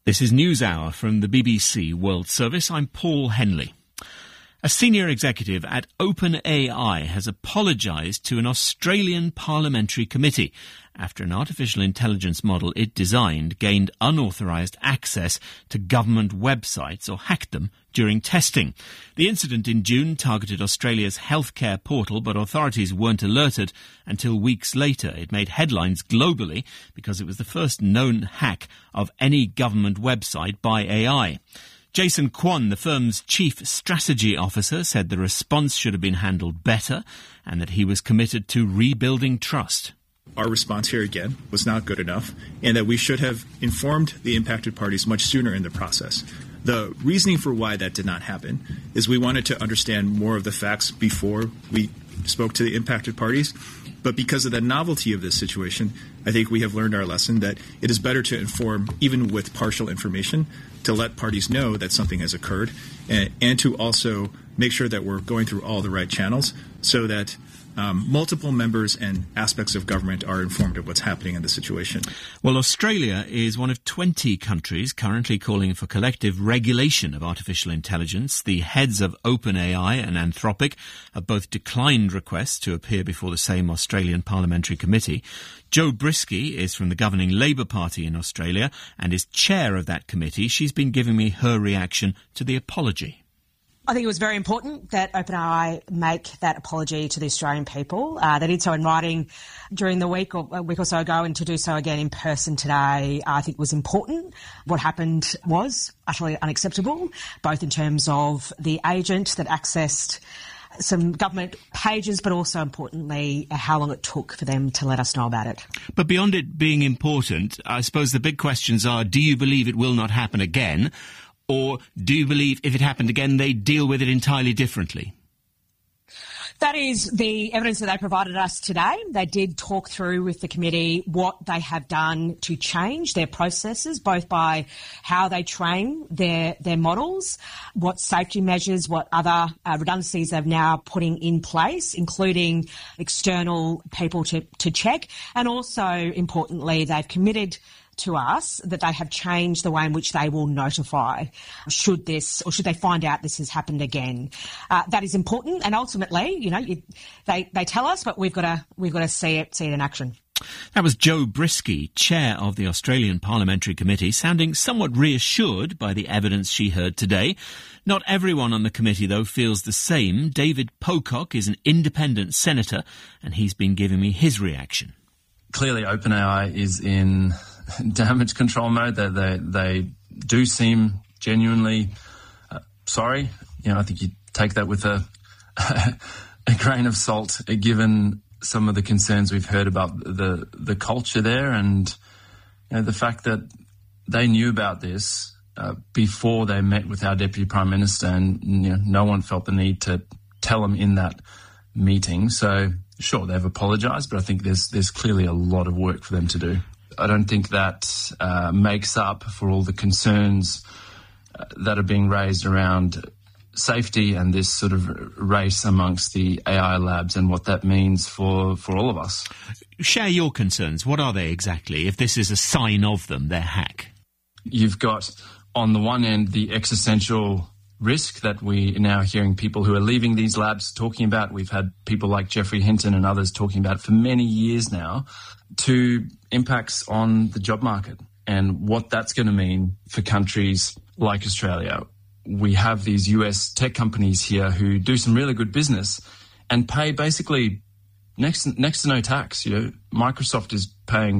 This is NewsHour from the BBC World Service. I'm Paul Henley. A senior executive at OpenAI has apologised to an Australian parliamentary committee after an artificial intelligence model it designed gained unauthorised access to government websites or hacked them during testing. The incident in June targeted Australia's healthcare portal, but authorities weren't alerted until weeks later. It made headlines globally because it was the first known hack of any government website by AI. Jason Kwon, the firm's chief strategy officer, said the response should have been handled better and that he was committed to rebuilding trust. Our response here, again, was not good enough, and that we should have informed the impacted parties much sooner in the process. The reasoning for why that did not happen is we wanted to understand more of the facts before we spoke to the impacted parties. But because of the novelty of this situation, I think we have learned our lesson that it is better to inform, even with partial information, to let parties know that something has occurred, and to also make sure that we're going through all the right channels so that multiple members and aspects of government are informed of what's happening in the situation. Well, Australia is one of 20 countries currently calling for collective regulation of artificial intelligence. The heads of OpenAI and Anthropic have both declined requests to appear before the same Australian Parliamentary Committee. Jo Brisky is from the governing Labour Party in Australia and is chair of that committee. She's been giving me her reaction to the apology. I think it was very important that OpenAI make that apology to the Australian people. They did so in writing during the week or a week or so ago, and to do so again in person today, I think was important. What happened was utterly unacceptable, both in terms of the agent that accessed some government pages, but also importantly, how long it took for them to let us know about it. But beyond it being important, I suppose the big questions are, do you believe it will not happen again? Or do you believe if it happened again, they'd deal with it entirely differently? That is the evidence that they provided us today. They did talk through with the committee what they have done to change their processes, both by how they train their models, what safety measures, what other redundancies they're now putting in place, including external people to check. And also, importantly, they've committed to us that they have changed the way in which they will notify should they find out this has happened again. That is important, and ultimately, they tell us, but we've got to see it in action. That was Jo Brisky, chair of the Australian Parliamentary Committee, sounding somewhat reassured by the evidence she heard today. Not everyone on the committee, though, feels the same. David Pocock is an independent senator, and he's been giving me his reaction. Clearly, OpenAI is in damage control mode. They do seem genuinely sorry. I think you take that with a grain of salt, given some of the concerns we've heard about the culture there, and the fact that they knew about this before they met with our Deputy Prime Minister, and no one felt the need to tell them in that meeting. So sure, they've apologised, but I think there's clearly a lot of work for them to do. I don't think that makes up for all the concerns that are being raised around safety and this sort of race amongst the AI labs and what that means for all of us. Share your concerns. What are they exactly, if this is a sign of them, their hack? You've got, on the one end, the existential risk that we are now hearing people who are leaving these labs talking about. We've had people like Geoffrey Hinton and others talking about for many years now, to impacts on the job market and what that's going to mean for countries like Australia. We have these US tech companies here who do some really good business and pay basically next to no tax. Microsoft is paying